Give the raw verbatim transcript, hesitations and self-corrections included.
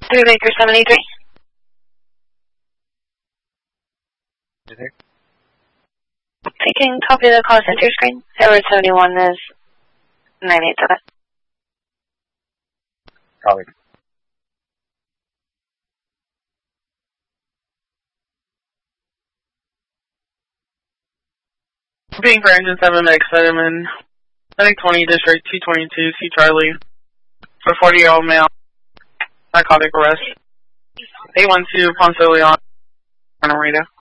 three Baker seventy-three. Taking copy of the call center screen. Edward seventy-one is nine eight seven. Copy. Being for engine seven Meg Sediment, setting twenty, district two twenty-two, C Charlie, for forty-year-old male, narcotic arrest. eight one two Ponce de Leon, on a radar.